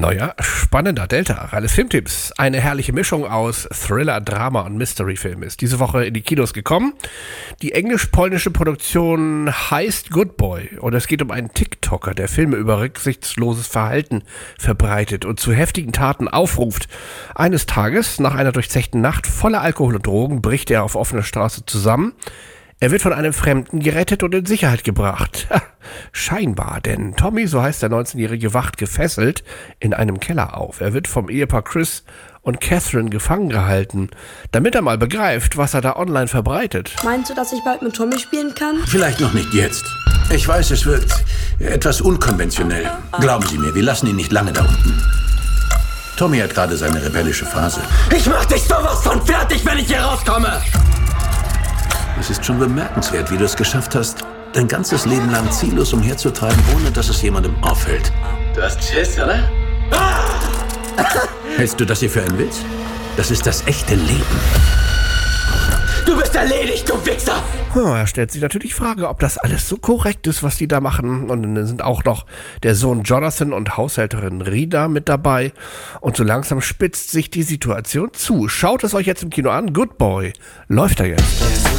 Neuer, spannender Delta, Ralles Filmtipps. Eine herrliche Mischung aus Thriller, Drama und Mystery-Film ist diese Woche in die Kinos gekommen. Die englisch-polnische Produktion heißt Good Boy und es geht um einen TikToker, der Filme über rücksichtsloses Verhalten verbreitet und zu heftigen Taten aufruft. Eines Tages, nach einer durchzechten Nacht voller Alkohol und Drogen, bricht er auf offener Straße zusammen. Er wird von einem Fremden gerettet und in Sicherheit gebracht. Scheinbar, denn Tommy, so heißt der 19-Jährige, wacht gefesselt in einem Keller auf. Er wird vom Ehepaar Chris und Catherine gefangen gehalten, damit er mal begreift, was er da online verbreitet. Meinst du, dass ich bald mit Tommy spielen kann? Vielleicht noch nicht jetzt. Ich weiß, es wird etwas unkonventionell. Glauben Sie mir, wir lassen ihn nicht lange da unten. Tommy hat gerade seine rebellische Phase. Ich mach dich sowas von fertig, wenn ich hier rauskomme! Es ist schon bemerkenswert, wie du es geschafft hast, dein ganzes Leben lang ziellos umherzutreiben, ohne dass es jemandem auffällt. Du hast Schiss, oder? Hältst du das hier für einen Witz? Das ist das echte Leben. Du bist erledigt, du Wichser! Er stellt sich natürlich die Frage, ob das alles so korrekt ist, was die da machen. Und dann sind auch noch der Sohn Jonathan und Haushälterin Rita mit dabei. Und so langsam spitzt sich die Situation zu. Schaut es euch jetzt im Kino an. Good Boy läuft da jetzt.